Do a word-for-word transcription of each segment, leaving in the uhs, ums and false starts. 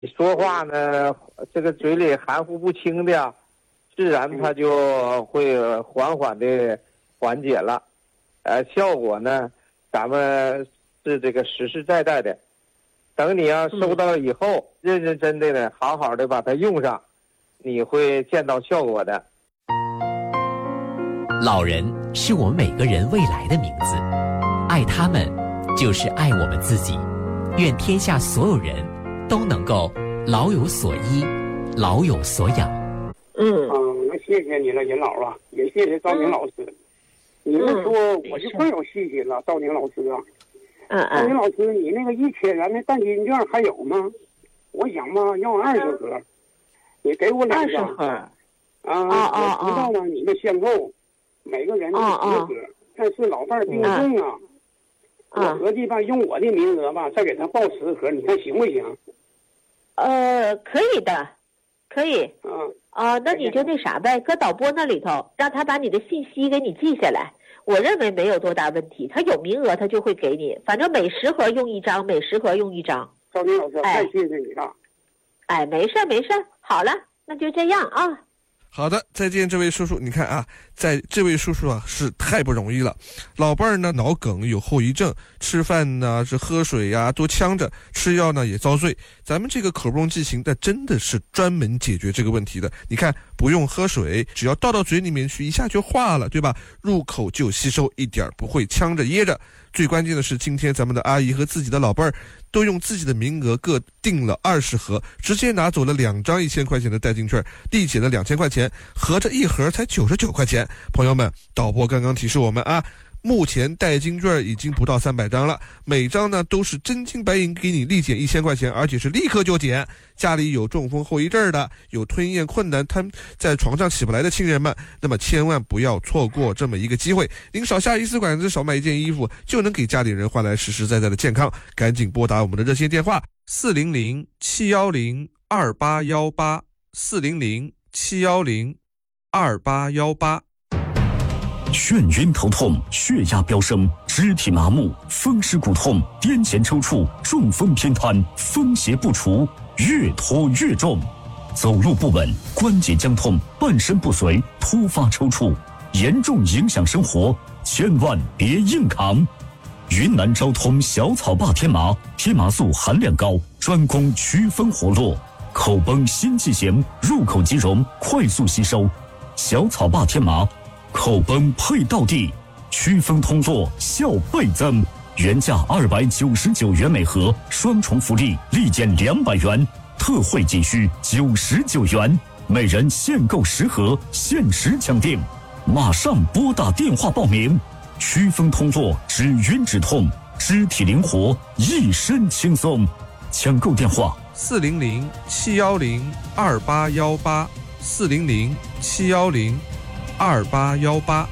你说话呢，这个嘴里含糊不清的，自然它就会缓缓的缓解了。呃，效果呢，咱们是这个实实在在的。等你要收到以后，嗯、认认真真的、好好的把它用上，你会见到效果的。 老人是我们每个人未来的名字，爱他们就是爱我们自己。愿天下所有人都能够老有所依，老有所养。 嗯嗯，那谢谢你了，尹老啊，也谢谢赵宁老师。嗯、你们说我就更有信心了，赵宁老师啊。 嗯嗯。 赵宁老师，你那个一千元的代金券还有吗？我想嘛，要二十盒，你给我两张。 二十盒。 啊， 哦哦我知道了，你的限购，每个人的十盒，但是老伴儿病重啊。我合计吧，用我的名额吧，再给他报十盒，你看行不行？ 呃，可以的，可以。 嗯。 啊、呃，那你就那啥呗，搁导播那里头，让他把你的信息给你记下来。我认为没有多大问题，他有名额他就会给你，反正每十盒用一张，每十盒用一张。 赵宁老师，太谢谢你了。 哎，没事没事，好了，那就这样啊。 好的，再见，这位叔叔。你看啊，在这位叔叔啊是太不容易了。老伴儿呢脑梗有后遗症，吃饭呢是喝水呀、啊、多呛着，吃药呢也遭罪。咱们这个口不容记型，但真的是专门解决这个问题的。你看，不用喝水，只要倒到嘴里面去，一下就化了，对吧？入口就吸收，一点不会呛着噎着。最关键的是，今天咱们的阿姨和自己的老伴儿都用自己的名额各订了二十盒，直接拿走了两张一千块钱的代金券，递减了两千块钱，合着一盒才九十九块钱。朋友们，导播刚刚提示我们啊，目前代金券已经不到三百张了，每张呢都是真金白银给你立减一千块钱，而且是立刻就减。家里有中风后遗症的，有吞咽困难，他在床上起不来的亲人们，那么千万不要错过这么一个机会。您少下一次馆子，少买一件衣服，就能给家里人换来实实在在的健康。赶紧拨打我们的热线电话四零零七幺零二八幺八四零零七幺零二八幺八。 眩晕头痛、血压飙升、肢体麻木、风湿骨痛、癫痫抽搐、中风偏瘫，风邪不除，越拖越重。走路不稳，关节僵痛，半身不遂，突发抽搐，严重影响生活，千万别硬扛。云南昭通小草坝天麻，天麻素含量高，专攻祛风活络，口崩心悸弦，入口即溶，快速吸收。小草坝天麻，口崩配到地，祛风通络，效倍增。原价二百九十九元每盒，双重福利，立减两百元，特惠仅需九十九元，每人限购十盒，限时抢订，马上拨打电话报名。祛风通络，止晕止痛，肢体灵活，一身轻松。抢购电话： 四零零七幺零二八幺八四零零七幺零二八幺八。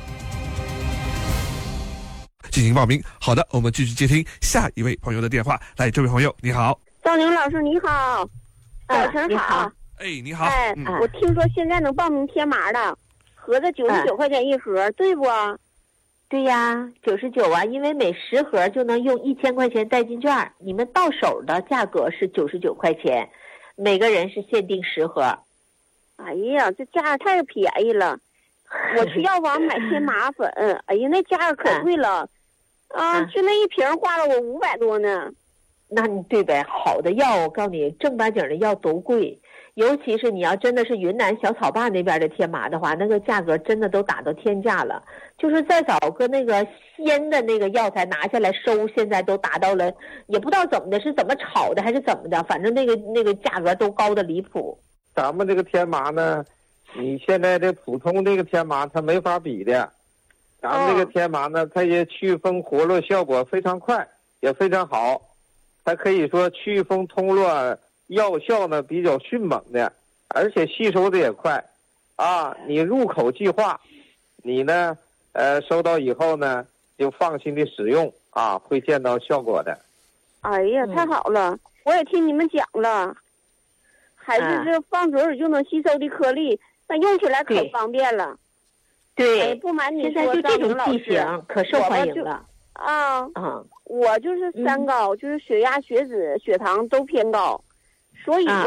进行报名。好的，我们继续接听下一位朋友的电话。来，这位朋友你好。 赵宁老师你好。早晨好。 哎，你好。 哎、嗯，我听说现在能报名天麻的，合着九十九块钱一盒、嗯、对不？ 对呀，九十九啊，因为每十盒就能用一千块钱代金券，你们到手的价格是九十九块钱，每个人是限定十盒。 哎呀，这价太便宜了！我去药房买天麻粉，哎呀，那价格可贵了，啊，啊就那一瓶花了我五百多呢。 那你对呗，好的药，我告诉你，正八经的药都贵。尤其是你要真的是云南小草坝那边的天麻的话，那个价格真的都打到天价了。就是再找个那个鲜的那个药材拿下来收，现在都达到了，也不知道怎么的，是怎么炒的还是怎么的，反正那个那个价格都高的离谱。 咱们这个天麻呢，你现在这普通这个天麻它没法比的，咱们这个天麻呢，它也祛风活络效果非常快，也非常好，它可以说祛风通络。药效呢比较迅猛的，而且吸收的也快，啊，你入口即化，你呢，呃，收到以后呢，就放心的使用啊，会见到效果的。 哎呀，太好了！嗯、我也听你们讲了，还是这放嘴里就能吸收的颗粒，那、嗯、用起来可方便了。 对， 哎、不瞒你说， 赵宁老师， 可受欢迎了。 啊， 嗯， 我就是三高，嗯、就是血压、血脂、血糖都偏高。 所以吧。